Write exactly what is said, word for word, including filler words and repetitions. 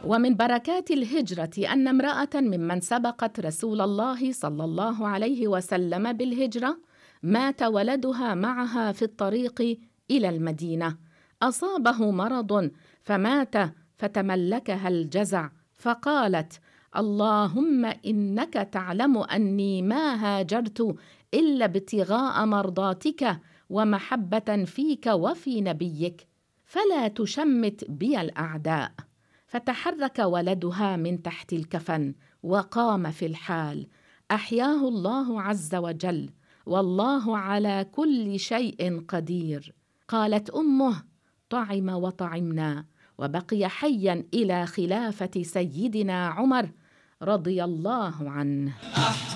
ومن بركات الهجرة أن امرأة ممن سبقت رسول الله صلى الله عليه وسلم بالهجرة مات ولدها معها في الطريق إلى المدينة، أصابه مرض فمات فتملكها الجزع، فقالت: اللهم إنك تعلم أني ما هاجرت إلا ابتغاء مرضاتك ومحبة فيك وفي نبيك، فلا تشمت بي الأعداء. فتحرك ولدها من تحت الكفن وقام في الحال، أحياه الله عز وجل، والله على كل شيء قدير. قالت أمه: طعم وطعمنا، وبقي حيا إلى خلافة سيدنا عمر رضي الله عنه.